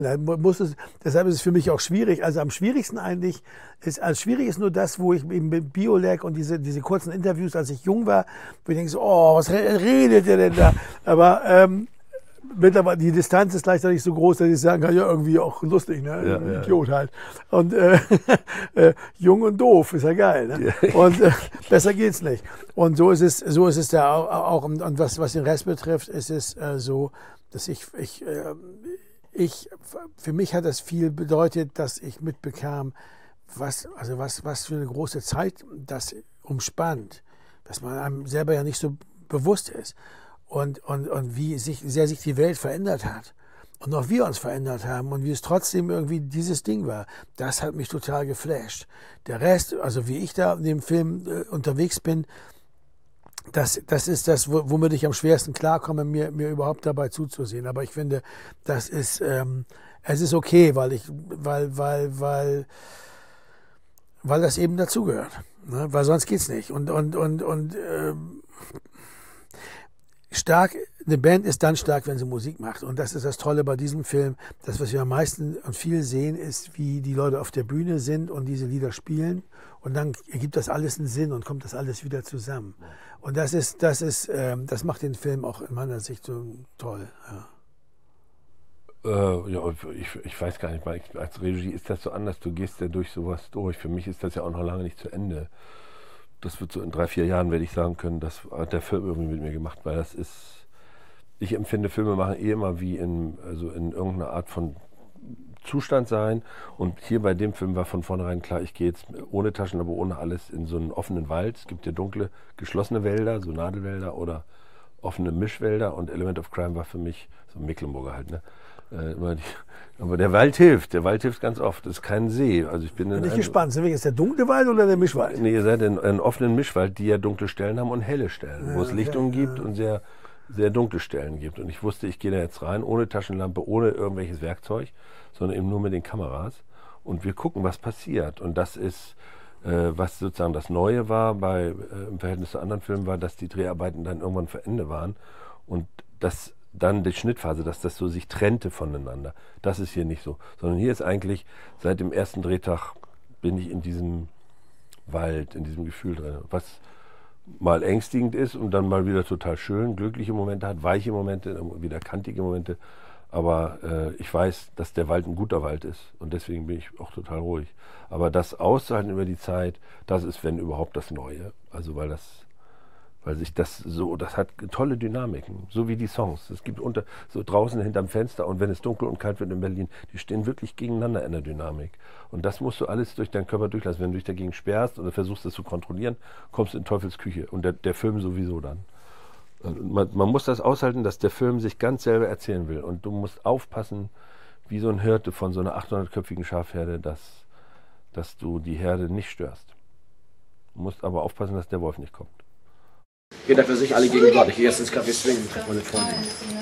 Deshalb ist es für mich auch schwierig. Also am schwierigsten eigentlich schwierig ist nur das, wo ich eben mit Biolek und diese kurzen Interviews, als ich jung war, wo ich denke so, oh, was redet ihr denn da? Aber mittlerweile, die Distanz ist gleichzeitig so groß, dass ich sagen kann, ja, irgendwie auch lustig, ne? Ja, Ein Idiot halt. Und jung und doof, ist ja geil, ne? Ja. Und besser geht's nicht. Und so ist es ja auch und was den Rest betrifft, ist es so, dass für mich hat das viel bedeutet, dass ich mitbekam, was für eine große Zeit das umspannt, dass man einem selber ja nicht so bewusst ist und wie sehr sich die Welt verändert hat und auch wir uns verändert haben und wie es trotzdem irgendwie dieses Ding war. Das hat mich total geflasht. Der Rest, also wie ich da in dem Film unterwegs bin, das ist das, womit ich am schwersten klarkomme, mir überhaupt dabei zuzusehen. Aber ich finde, es ist okay, weil das eben dazugehört. Ne? Weil sonst geht's nicht. Und stark, eine Band ist dann stark, wenn sie Musik macht. Und das ist das Tolle bei diesem Film. Das, was wir am meisten und viel sehen, ist, wie die Leute auf der Bühne sind und diese Lieder spielen. Und dann ergibt das alles einen Sinn und kommt das alles wieder zusammen. Und das macht den Film auch in meiner Sicht so toll. Ja. Ich weiß gar nicht, als Regie ist das so anders. Du gehst ja durch sowas durch. Für mich ist das ja auch noch lange nicht zu Ende. Das wird so in 3-4 Jahren, werde ich sagen können, das hat der Film irgendwie mit mir gemacht, weil das ist, ich empfinde Filme machen immer wie in irgendeiner Art von Zustand sein. Und hier bei dem Film war von vornherein klar, ich gehe jetzt ohne Taschenlampe, ohne alles in so einen offenen Wald. Es gibt ja dunkle, geschlossene Wälder, so Nadelwälder oder offene Mischwälder. Und Element of Crime war für mich, so Mecklenburger halt, ne? Aber der Wald hilft ganz oft. Es ist kein See. Also ich bin gespannt. Ist das der dunkle Wald oder der Mischwald? Nee, ihr seid in einem offenen Mischwald, die ja dunkle Stellen haben und helle Stellen, wo es Lichtungen gibt und sehr, sehr dunkle Stellen gibt. Und ich wusste, ich gehe da jetzt rein, ohne Taschenlampe, ohne irgendwelches Werkzeug, sondern eben nur mit den Kameras. Und wir gucken, was passiert. Und das ist, was sozusagen das Neue war im Verhältnis zu anderen Filmen, war, dass die Dreharbeiten dann irgendwann vor Ende waren. Und das dann die Schnittphase, dass das so sich trennte voneinander. Das ist hier nicht so. Sondern hier ist eigentlich, seit dem ersten Drehtag bin ich in diesem Wald, in diesem Gefühl drin. Was mal ängstigend ist und dann mal wieder total schön, glückliche Momente hat, weiche Momente, wieder kantige Momente. Aber ich weiß, dass der Wald ein guter Wald ist und deswegen bin ich auch total ruhig. Aber das auszuhalten über die Zeit, das ist, wenn überhaupt, das Neue. Also weil sich das hat tolle Dynamiken, so wie die Songs. Es gibt so draußen hinterm Fenster und wenn es dunkel und kalt wird in Berlin, die stehen wirklich gegeneinander in der Dynamik. Und das musst du alles durch deinen Körper durchlassen. Wenn du dich dagegen sperrst oder versuchst, das zu kontrollieren, kommst du in Teufels Küche und der Film sowieso dann. Man muss das aushalten, dass der Film sich ganz selber erzählen will. Und du musst aufpassen, wie so ein Hirte von so einer 800-köpfigen Schafherde, dass du die Herde nicht störst. Du musst aber aufpassen, dass der Wolf nicht kommt. Jeder für sich, alle gegen Gott. Ich gehe jetzt ins Café Swing und treffe meine Freundin.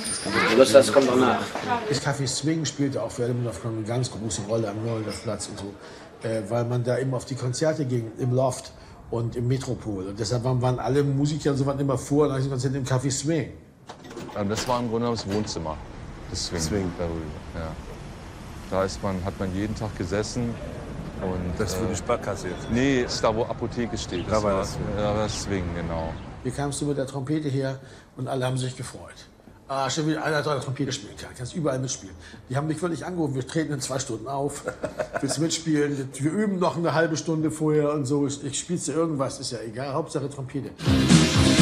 Das kommt danach. Das Café Swing spielte auch für Element of Crime eine ganz große Rolle am Neuendorfplatz und so. Weil man da eben auf die Konzerte ging, im Loft und im Metropol. Und deshalb waren alle Musiker und so waren immer vor und ein Konzert im Café Swing. Und das war im Grunde das Wohnzimmer des Swing. Ja. Da hat man jeden Tag gesessen. Und, das ist für die Sparkasse jetzt? Nee, ist da, wo Apotheke steht. Da war das Swing, genau. Hier kamst du mit der Trompete her und alle haben sich gefreut. Ah, schon wieder einer, der Trompete spielen kann. Kannst überall mitspielen. Die haben mich wirklich angerufen, wir treten in 2 Stunden auf. Willst du mitspielen? Wir üben noch eine halbe Stunde vorher und so. Ich spielst du irgendwas, ist ja egal. Hauptsache Trompete.